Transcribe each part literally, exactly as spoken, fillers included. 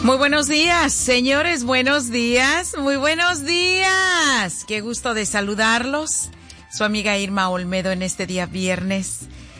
Muy buenos días, señores, buenos días, muy buenos días. Qué gusto de saludarlos. Su amiga Irma Olmedo en este día viernes.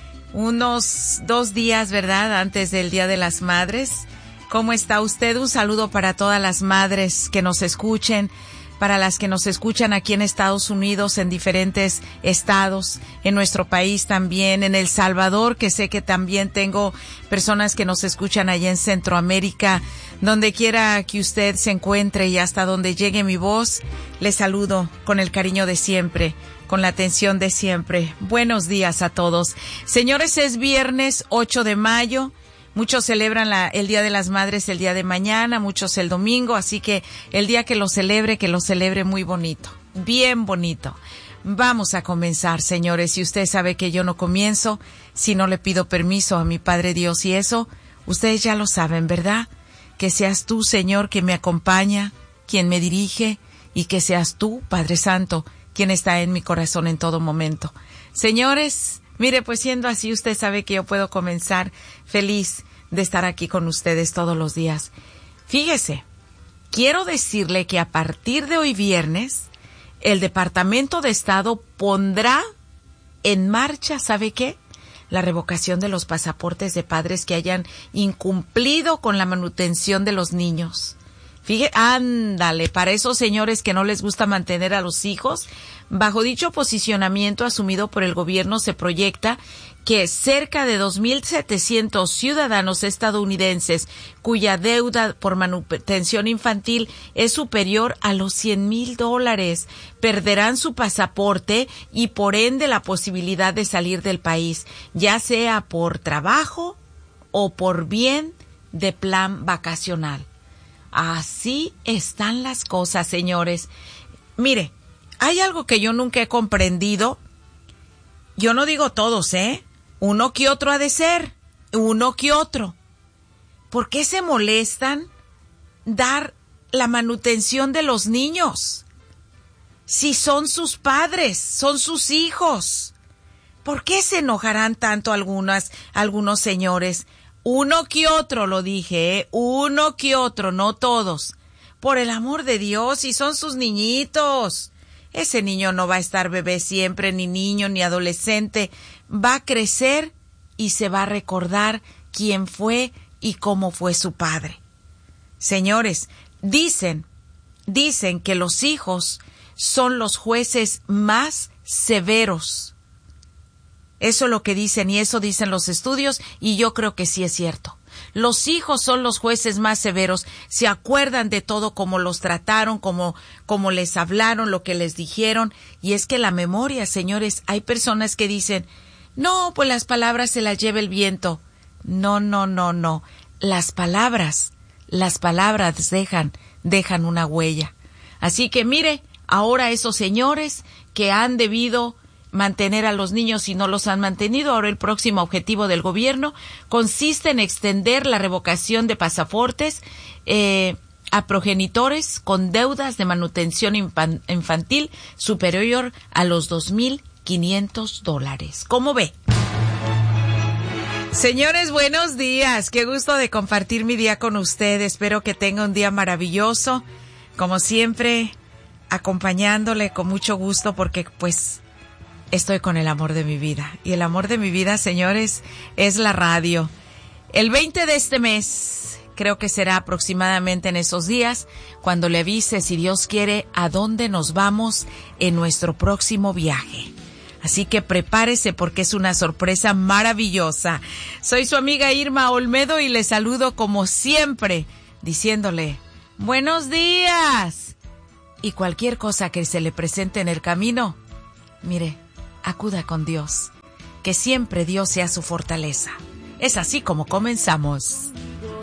Unos dos días, ¿verdad?, antes del Día de las Madres. ¿Cómo está usted? Un saludo para todas las madres que nos escuchen, para las que nos escuchan aquí en Estados Unidos, en diferentes estados, en nuestro país también, en El Salvador, que sé que también tengo personas que nos escuchan allá en Centroamérica. Donde quiera que usted se encuentre y hasta donde llegue mi voz, le saludo con el cariño de siempre, con la atención de siempre. Buenos días a todos. Señores, es viernes ocho de mayo. Muchos celebran la, el Día de las Madres el día de mañana, muchos el domingo, así que el día que lo celebre, que lo celebre muy bonito, bien bonito. Vamos a comenzar, señores, y usted sabe que yo no comienzo si no le pido permiso a mi Padre Dios, y eso ustedes ya lo saben, ¿verdad? Que seas tú, Señor, que me acompaña, quien me dirige, y que seas tú, Padre Santo, quien está en mi corazón en todo momento. Señores, mire, pues siendo así, usted sabe que yo puedo comenzar feliz de estar aquí con ustedes todos los días. Fíjese, quiero decirle que a partir de hoy viernes, el Departamento de Estado pondrá en marcha, ¿sabe qué?, la revocación de los pasaportes de padres que hayan incumplido con la manutención de los niños. Fíjate, ándale, para esos señores que no les gusta mantener a los hijos, bajo dicho posicionamiento asumido por el gobierno se proyecta que cerca de dos mil setecientos ciudadanos estadounidenses cuya deuda por manutención infantil es superior a los cien mil dólares perderán su pasaporte y por ende la posibilidad de salir del país, ya sea por trabajo o por bien de plan vacacional. Así están las cosas, señores. Mire, hay algo que yo nunca he comprendido. Yo no digo todos, ¿eh? Uno que otro ha de ser, uno que otro. ¿Por qué se molestan dar la manutención de los niños? Si son sus padres, son sus hijos. ¿Por qué se enojarán tanto algunas, algunos señores? Uno que otro, lo dije, ¿eh? Uno que otro, no todos. Por el amor de Dios, si son sus niñitos. Ese niño no va a estar bebé siempre, ni niño, ni adolescente. Va a crecer y se va a recordar quién fue y cómo fue su padre. Señores, dicen, dicen que los hijos son los jueces más severos. Eso es lo que dicen y eso dicen los estudios y yo creo que sí es cierto. Los hijos son los jueces más severos, se acuerdan de todo, cómo los trataron, cómo, cómo les hablaron, lo que les dijeron. Y es que la memoria, señores, hay personas que dicen, no, pues las palabras se las lleva el viento. No, no, no, no. Las palabras, las palabras dejan, dejan una huella. Así que mire, ahora esos señores que han debido mantener a los niños y no los han mantenido. Ahora el próximo objetivo del gobierno consiste en extender la revocación de pasaportes eh, a progenitores con deudas de manutención infan- infantil superior a los dos mil quinientos dólares. ¿Cómo ve? Señores, buenos días. Qué gusto de compartir mi día con usted. Espero que tenga un día maravilloso. Como siempre, acompañándole con mucho gusto porque pues estoy con el amor de mi vida. Y el amor de mi vida, señores, es la radio. El veinte de este mes, creo que será aproximadamente en esos días, cuando le avise, si Dios quiere, a dónde nos vamos en nuestro próximo viaje. Así que prepárese porque es una sorpresa maravillosa. Soy su amiga Irma Olmedo y le saludo como siempre, diciéndole, buenos días. Y cualquier cosa que se le presente en el camino, mire, acuda con Dios, que siempre Dios sea su fortaleza. Es así como comenzamos.